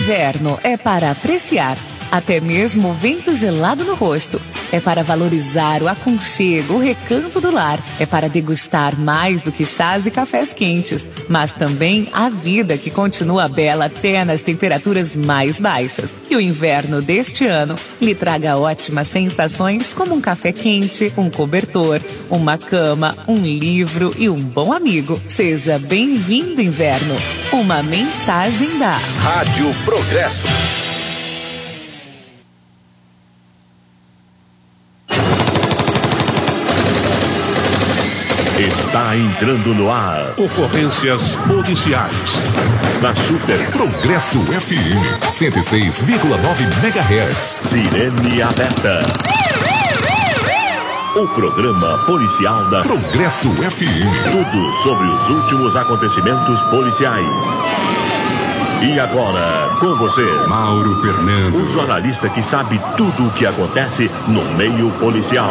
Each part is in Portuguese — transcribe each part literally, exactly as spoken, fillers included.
inverno é para apreciar, até mesmo o vento gelado no rosto. É para valorizar o aconchego, o recanto do lar. É para degustar mais do que chás e cafés quentes, mas também a vida que continua bela até nas temperaturas mais baixas. Que o inverno deste ano lhe traga ótimas sensações como um café quente, um cobertor, uma cama, um livro e um bom amigo. Seja bem-vindo, inverno. Uma mensagem da Rádio Progresso. Está entrando no ar ocorrências policiais na Super Progresso F M cento e seis vírgula nove megahertz. Sirene aberta. O programa policial da Progresso F M. Tudo sobre os últimos acontecimentos policiais. E agora, com você, Mauro Fernando, o jornalista que sabe tudo o que acontece no meio policial.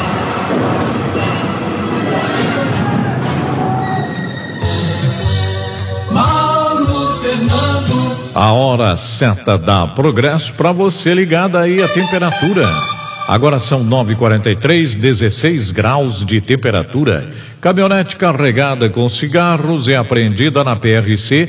A hora certa da Progresso para você ligado aí a temperatura. Agora são nove e quarenta e três, dezesseis graus de temperatura. Caminhonete carregada com cigarros é apreendida na P R C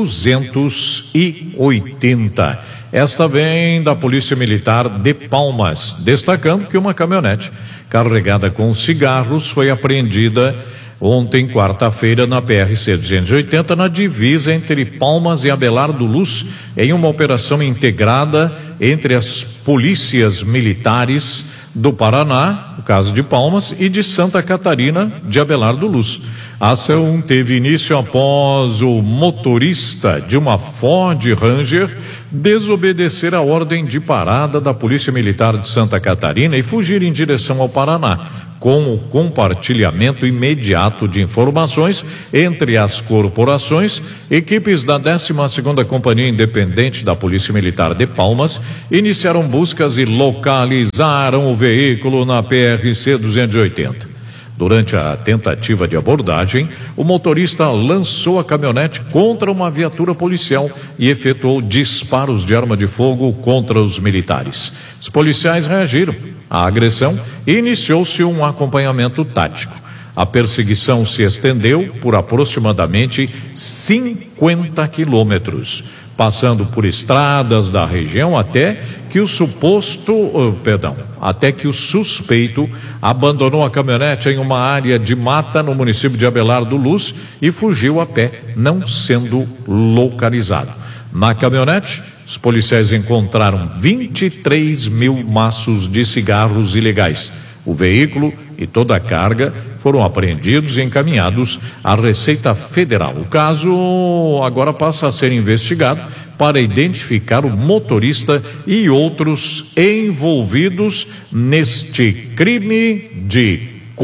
duzentos e oitenta. Esta vem da Polícia Militar de Palmas, destacando que uma caminhonete carregada com cigarros foi apreendida ontem, quarta-feira, na P R C duzentos e oitenta, na divisa entre Palmas e Abelardo Luz, em uma operação integrada entre as polícias militares do Paraná, no caso de Palmas, e de Santa Catarina, de Abelardo Luz. A ação teve início após o motorista de uma Ford Ranger desobedecer a ordem de parada da Polícia Militar de Santa Catarina e fugir em direção ao Paraná, com o compartilhamento imediato de informações entre as corporações. Equipes da décima segunda Companhia Independente da Polícia Militar de Palmas iniciaram buscas e localizaram o veículo na P R C duzentos e oitenta. Durante a tentativa de abordagem, o motorista lançou a caminhonete contra uma viatura policial e efetuou disparos de arma de fogo contra os militares. Os policiais reagiram à agressão e iniciou-se um acompanhamento tático. A perseguição se estendeu por aproximadamente cinquenta quilômetros, passando por estradas da região até que o suposto, uh, perdão, até que o suspeito abandonou a caminhonete em uma área de mata no município de Abelardo Luz e fugiu a pé, não sendo localizado. Na caminhonete, os policiais encontraram vinte e três mil maços de cigarros ilegais. O veículo e toda a carga foram apreendidos e encaminhados à Receita Federal. O caso agora passa a ser investigado para identificar o motorista e outros envolvidos neste crime de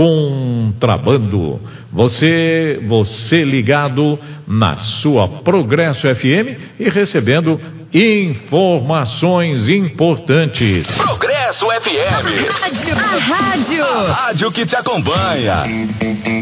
contrabando. Você, você ligado na sua Progresso F M e recebendo informações importantes. Progresso F M. A rádio. A rádio que te acompanha.